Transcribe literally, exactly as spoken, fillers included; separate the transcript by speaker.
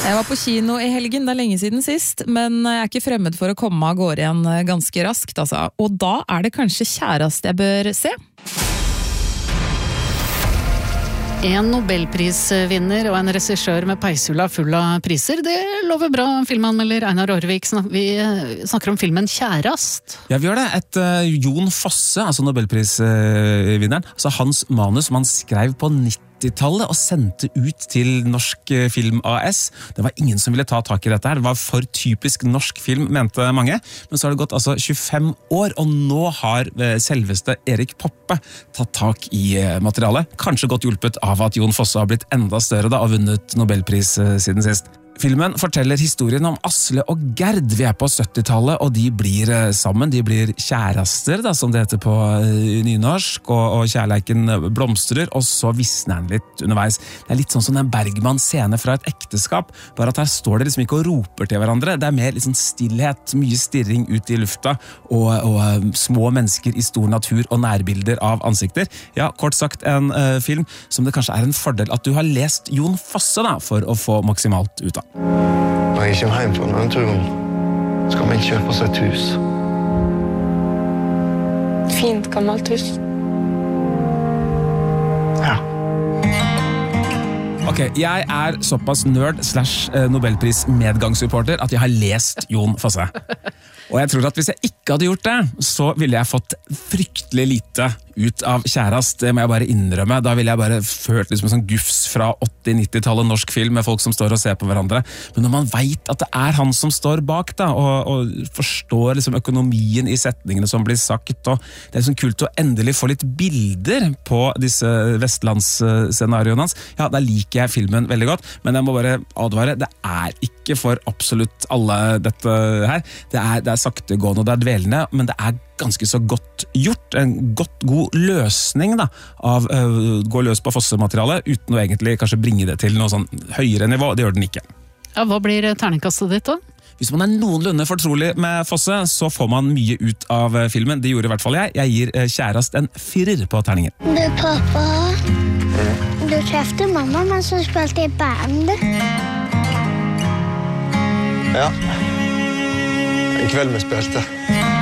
Speaker 1: Jeg var på kino i helgen, det er lenge siden sist, men jeg er ikke fremmed for å komme av gårde igjen ganske raskt, altså. Og da er det kanskje Kjærast jeg bør se.
Speaker 2: En Nobelprisvinner og en regissør med peishula full av priser, det lover bra, filmanmelder Einar Aarvik. Vi snakker om filmen Kjærast.
Speaker 3: Ja, vi gjør det. Et uh, Jon Fosse, altså Nobelprisvinneren, altså hans manus som han skrev på nittitallet og sendte ut til Norsk Film A S. Det var ingen som ville ta tak i dette her. Det var for typisk norsk film, mente mange. Men så har det gått altså tjuefem år, og nå har selveste Erik Poppe tatt tak i materialet. Kanskje godt hjulpet av at Jon Fosse har blitt enda større da, og vunnet Nobelpris siden sist. Filmen forteller historien om Asle og Gerd. Vi er på syttitallet, og de blir sammen. De blir kjæraster, da, som det heter på nynorsk, og, og kjærleiken blomstrer, og så visner den litt underveis. Det er litt sånn som en Bergman-scene fra et ekteskap, bare at her står det liksom ikke og roper til hverandre. Det er mer liksom stillhet, mye stirring ut i lufta, og, og små mennesker i stor natur og nærbilder av ansikter. Ja, kort sagt en uh, film som det kanskje er en fordel at du har lest Jon Fosse da, for å få maksimalt ut av.
Speaker 4: Når jeg kommer hjem fra denne turen, skal man kjøpe seg et hus.
Speaker 5: Fint, gammelt hus.
Speaker 4: Ja.
Speaker 3: Ok, jeg er såpass nerd slash Nobelpris medgangssupporter at jeg har lest Jon Fosse. Og jeg tror at hvis jeg ikke hadde gjort det, så ville jeg fått fryktelig lite ut av Kjærast, det må jeg bare innrømme. Da ville jeg bare følt liksom en sånn gufs fra åtti-nittitallet norsk film med folk som står og ser på hverandre. Men når man vet at det er han som står bak da, og, og forstår liksom økonomien i setningene som blir sagt, og det er liksom kult å endelig få litt bilder på disse vestlandsscenarioene hans, ja, da liker jeg filmen veldig godt, men jeg må bare advare, det er ikke for absolutt alle dette her. Det er, det er saktegående og det er dvelende, men det er ganske så godt gjort, en godt god løsning da, av å uh, gå løs på Fosse-materialet, uten å egentlig kanskje bringe det til noe sånn høyere nivå, det gjør den ikke.
Speaker 2: Ja, hva blir terningkastet ditt da?
Speaker 3: Hvis man er noenlunde fortrolig med Fosse, så får man mye ut av filmen. Det gjorde i hvert fall jeg. Jeg gir uh, Kjærast en firer på terningen.
Speaker 6: Du, pappa, mm. du trefte mamma mens hun spilte i band.
Speaker 4: Ja. En kveld vi spilte.